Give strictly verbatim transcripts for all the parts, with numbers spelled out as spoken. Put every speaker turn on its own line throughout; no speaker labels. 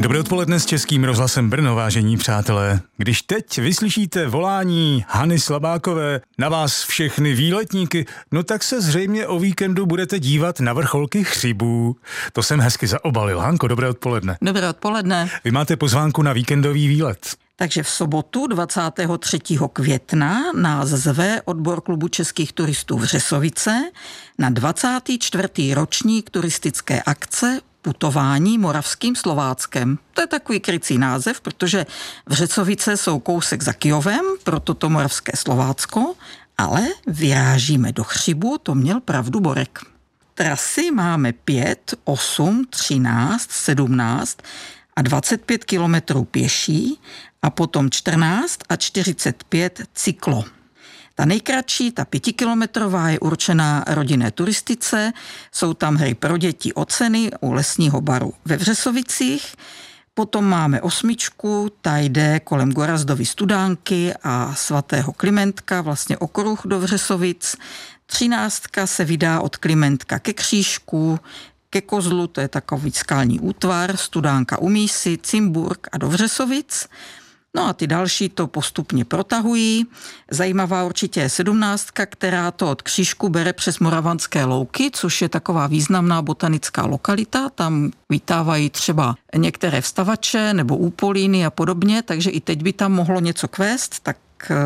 Dobré odpoledne s Českým rozhlasem Brno, vážení přátelé. Když teď vyslyšíte volání Hany Slabákové na vás všechny výletníky, no tak se zřejmě o víkendu budete dívat na vrcholky Chřibů. To jsem hezky zaobalil. Hanko, dobré odpoledne.
Dobré odpoledne.
Vy máte pozvánku na víkendový výlet.
Takže v sobotu dvacátého třetího května nás zve odbor klubu českých turistů Vřesovice na dvacátý čtvrtý ročník turistické akce Putování Moravským Slováckem. To je takový krycí název, protože Vřesovice jsou kousek za Kyjovem, proto to Moravské Slovácko, ale vyrážíme do Chřibu, to měl pravdu Borek. Trasy máme pět, osm, třináct, sedmnáct a dvacet pět kilometrů pěší a potom čtrnáct a čtyřicet pět cyklo. Ta nejkratší, ta pětikilometrová, je určená rodinné turistice, jsou tam hry pro děti o ceny u lesního baru ve Vřesovicích, potom máme osmičku, ta jde kolem Gorazdovy Studánky a svatého Klimentka, vlastně okruh do Vřesovic, třináctka se vydá od Klimentka ke Křížku, ke Kozlu, to je takový skalní útvar, Studánka u Mísy, Cimburk a do Vřesovic. No a ty další to postupně protahují. Zajímavá určitě je sedmnáctka, která to od Křížku bere přes Moravanské louky, což je taková významná botanická lokalita. Tam vítávají třeba některé vstavače nebo úpolíny a podobně, takže i teď by tam mohlo něco kvést, tak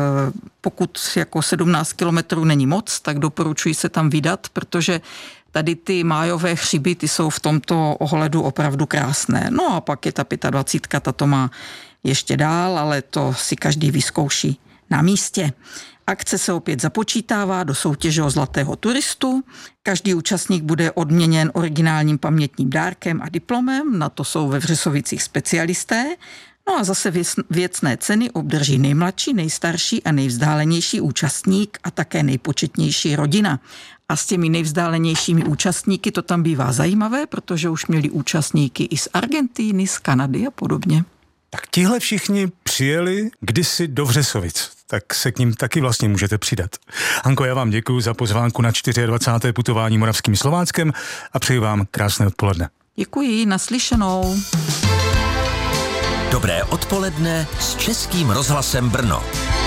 pokud jako sedmnáct kilometrů není moc, tak doporučuji se tam vydat, protože tady ty májové Chřiby, ty jsou v tomto ohledu opravdu krásné. No a pak je ta dvacítka, ta to má ještě dál, ale to si každý vyzkouší na místě. Akce se opět započítává do soutěže o zlatého turistu. Každý účastník bude odměněn originálním pamětním dárkem a diplomem, na to jsou ve Vřesovicích specialisté. No a zase věcné ceny obdrží nejmladší, nejstarší a nejvzdálenější účastník a také nejpočetnější rodina. A s těmi nejvzdálenějšími účastníky to tam bývá zajímavé, protože už měli účastníky i z Argentíny, z Kanady a podobně.
Tak tihle všichni přijeli kdysi do Vřesovic, tak se k ním taky vlastně můžete přidat. Hanko, já vám děkuji za pozvánku na dvacáté čtvrté putování Moravským Slováckem a přeji vám krásné odpoledne.
Děkuji, naslyšenou.
Dobré odpoledne s Českým rozhlasem Brno.